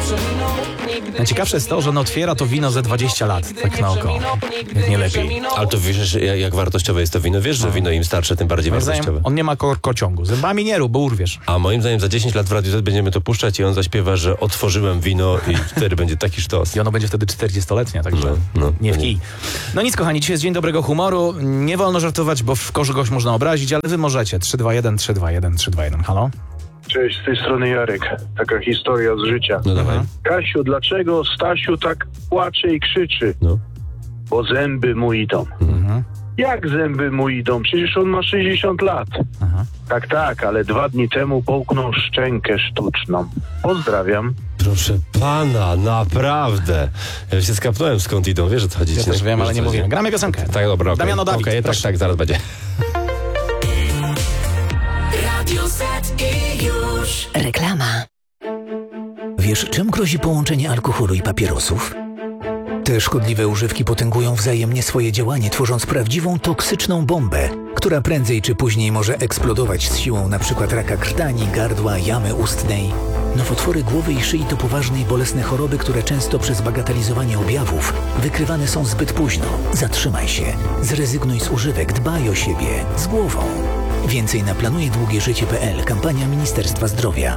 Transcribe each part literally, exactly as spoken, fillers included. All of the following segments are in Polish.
Najciekawsze jest to, że no otwiera to wino ze dwadzieścia lat, tak na oko, jak nie lepiej. Ale to wiesz, jak wartościowe jest to wino? Wiesz, że wino im starsze, tym bardziej Moim wartościowe. zdaniem on nie ma korkociągu. Zębami nie rób, bo urwiesz. A moim zdaniem za dziesięć lat w Radiu Z będziemy to puszczać i on zaśpiewa, że otworzyłem wino i wtedy będzie taki sztos. I ono będzie wtedy czterdziestoletnie, także no, no, nie w no kij. No nic, kochani, dzisiaj jest Dzień Dobrego Humoru. Nie wolno żartować, bo w kogoś można obrazić, ale wy możecie. trzy dwa jeden, trzy dwa jeden, trzy dwa jeden. Halo? Cześć, z tej strony Jarek. Taka historia z życia. No dawaj. Kasiu, dlaczego Stasiu tak płacze i krzyczy? No. Bo zęby mu idą. Mhm. Jak zęby mu idą? Przecież on ma sześćdziesiąt lat. Aha. Tak, tak, ale dwa dni temu połknął szczękę sztuczną. Pozdrawiam. Proszę pana, naprawdę. Ja się skapnąłem, skąd idą. Wiesz, o co chodzi? Ja też wiem, ale nie mówię. Gramy piosenkę. Tak, dobra, okej. Damiano Dawid, Okej, tak, proszę. tak, zaraz będzie. Radio Z i już. Reklama. Wiesz, czym grozi połączenie alkoholu i papierosów? Te szkodliwe używki potęgują wzajemnie swoje działanie, tworząc prawdziwą toksyczną bombę, która prędzej czy później może eksplodować z siłą np. raka krtani, gardła, jamy ustnej. Nowotwory głowy i szyi to poważne i bolesne choroby, które często przez bagatelizowanie objawów wykrywane są zbyt późno. Zatrzymaj się, zrezygnuj z używek, dbaj o siebie, z głową. Więcej na planuje długie życie kropka pe el. Kampania Ministerstwa Zdrowia.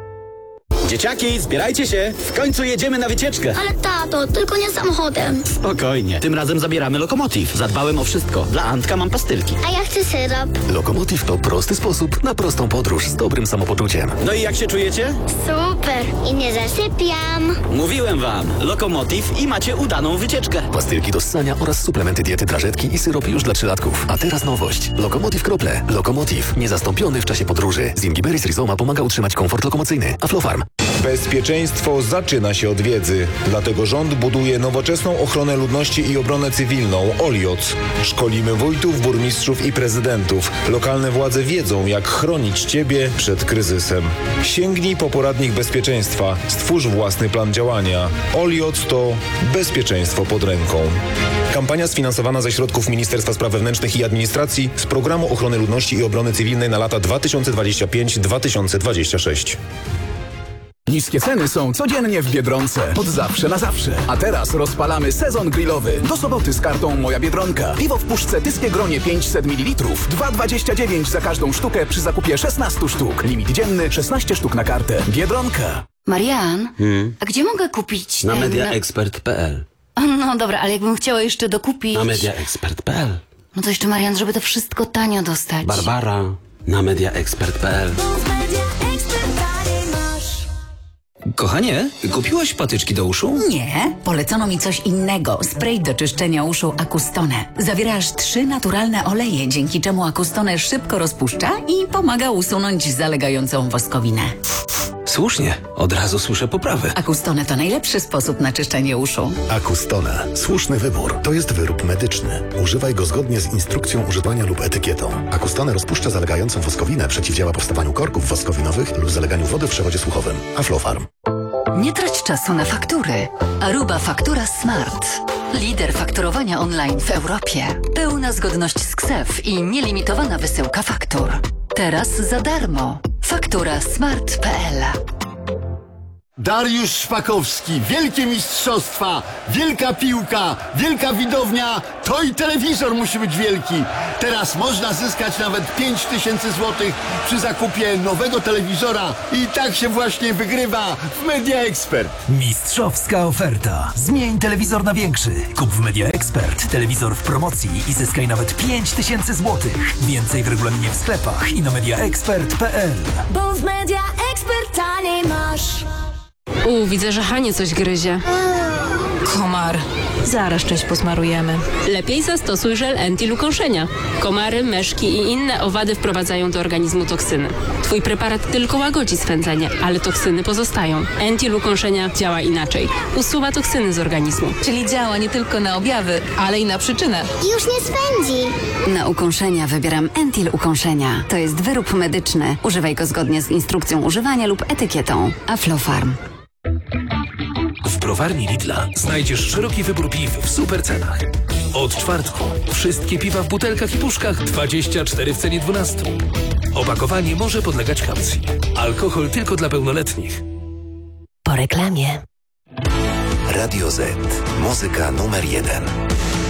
Dzieciaki, zbierajcie się! W końcu jedziemy na wycieczkę! Ale tato, tylko nie samochodem. Spokojnie, tym razem zabieramy Lokomotiv. Zadbałem o wszystko. Dla Antka mam pastylki. A ja chcę syrop. Lokomotiv to prosty sposób na prostą podróż z dobrym samopoczuciem. No i jak się czujecie? Super. I nie zasypiam. Mówiłem wam, Lokomotiv i macie udaną wycieczkę. Pastylki do ssania oraz suplementy diety, drażetki i syrop już dla trzylatków. A teraz nowość. Lokomotiv Krople. Lokomotiv. Niezastąpiony w czasie podróży. Zingiberis rhizoma pomaga utrzymać komfort lokomocyjny. Aflofarm. Bezpieczeństwo zaczyna się od wiedzy. Dlatego rząd buduje nowoczesną ochronę ludności i obronę cywilną OLIOC. Szkolimy wójtów, burmistrzów i prezydentów. Lokalne władze wiedzą, jak chronić Ciebie przed kryzysem. Sięgnij po poradnik bezpieczeństwa. Stwórz własny plan działania. OLIOC to bezpieczeństwo pod ręką. Kampania sfinansowana ze środków Ministerstwa Spraw Wewnętrznych i Administracji z Programu Ochrony Ludności i Obrony Cywilnej na lata dwa tysiące dwudziesty piąty do dwa tysiące dwudziestego szóstego. Niskie ceny są codziennie w Biedronce. Od zawsze na zawsze. A teraz rozpalamy sezon grillowy. Do soboty z kartą Moja Biedronka. Piwo w puszce Tyskie Gronie pięćset mililitrów. dwa dwadzieścia dziewięć za każdą sztukę przy zakupie szesnaście sztuk. Limit dzienny szesnaście sztuk na kartę. Biedronka. Marian, Hmm? a gdzie mogę kupić Na ten... mediaexpert kropka pe el. No dobra, ale jakbym chciała jeszcze dokupić... Na mediaexpert kropka pe el. No to jeszcze, Marian, żeby to wszystko tanio dostać. Barbara. Na mediaexpert kropka pe el. Kochanie, kupiłaś patyczki do uszu? Nie, polecono mi coś innego. Spray do czyszczenia uszu Acustone. Zawiera aż trzy naturalne oleje, dzięki czemu Acustone szybko rozpuszcza i pomaga usunąć zalegającą woskowinę. Słusznie, od razu słyszę poprawę. Acustone to najlepszy sposób na czyszczenie uszu. Acustone. Słuszny wybór. To jest wyrób medyczny. Używaj go zgodnie z instrukcją używania lub etykietą. Acustone rozpuszcza zalegającą woskowinę, przeciwdziała powstawaniu korków woskowinowych lub zaleganiu wody w przewodzie słuchowym. Aflofarm. Nie trać czasu na faktury. Aruba Faktura Smart. Lider fakturowania online w Europie. Pełna zgodność z K S E F i nielimitowana wysyłka faktur. Teraz za darmo. Faktura smart kropka pe el. Dariusz Szpakowski, wielkie mistrzostwa, wielka piłka, wielka widownia, to i telewizor musi być wielki. Teraz można zyskać nawet pięć tysięcy złotych przy zakupie nowego telewizora i tak się właśnie wygrywa w Media Expert. Mistrzowska oferta. Zmień telewizor na większy. Kup w Media Expert telewizor w promocji i zyskaj nawet pięć tysięcy złotych. Więcej w regulaminie w sklepach i na mediaexpert kropka pe el. Bo w Media Expert taniej masz. U, widzę, że Hanie coś gryzie. Komar. Zaraz część posmarujemy. Lepiej zastosuj żel Entil ukąszenia. Komary, myszki i inne owady wprowadzają do organizmu toksyny. Twój preparat tylko łagodzi swędzenie, ale toksyny pozostają. Entil ukąszenia działa inaczej. Usuwa toksyny z organizmu. Czyli działa nie tylko na objawy, ale i na przyczynę. Już nie swędzi. Na ukąszenia wybieram Entil ukąszenia. To jest wyrób medyczny. Używaj go zgodnie z instrukcją używania lub etykietą. Aflofarm. W browarni Lidla znajdziesz szeroki wybór piw w super cenach. Od czwartku wszystkie piwa w butelkach i puszkach dwadzieścia cztery w cenie Po reklamie. Radio Z. Muzyka numer jeden.